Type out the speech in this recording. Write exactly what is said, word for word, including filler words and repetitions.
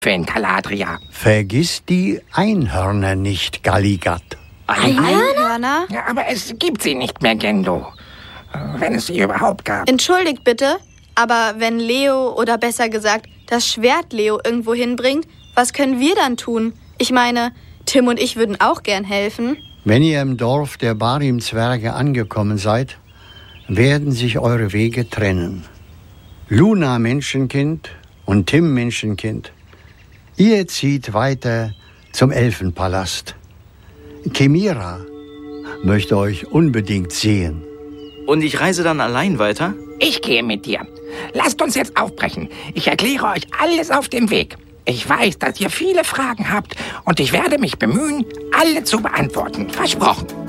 in Galadria. Vergiss die Einhörner nicht, Galligat. Einhörner? Ja, aber es gibt sie nicht mehr, Gendo. Wenn es sie überhaupt gab. Entschuldigt bitte, aber wenn Leo, oder besser gesagt, das Schwert Leo irgendwo hinbringt, was können wir dann tun? Ich meine, Tim und ich würden auch gern helfen. Wenn ihr im Dorf der Barim-Zwerge angekommen seid, werden sich eure Wege trennen. Luna, Menschenkind, und Tim, Menschenkind, ihr zieht weiter zum Elfenpalast. Kemira möchte euch unbedingt sehen. Und ich reise dann allein weiter? Ich gehe mit dir. Lasst uns jetzt aufbrechen. Ich erkläre euch alles auf dem Weg. Ich weiß, dass ihr viele Fragen habt und ich werde mich bemühen, alle zu beantworten. Versprochen.